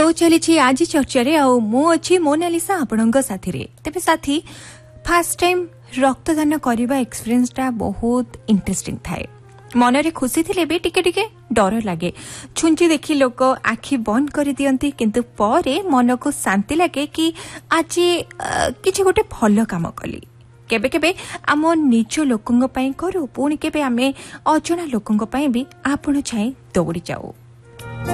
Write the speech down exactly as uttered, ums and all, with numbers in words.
तो चली आज चर्चा रे आउ मु अच्छी मोनालिसा आपणक साथी रे तेबे साथी फर्स्ट टाइम रक्तदान करबा एक्सपीरियंस टा बहुत इंटरेस्टिंग थाए मन रे खुशी थिले भी टिके टिके डर लागे छुंची देखी लोक आखि बंद कर दियंती किंतु परे मन को शांति लागे कि आज किछि गोटे भलो काम कली केबे केबे आम निज लोकंग पई करू पुणी केबे आमे अजणा लोकंग पई भी आपण चाहे दौड़ी जाऊ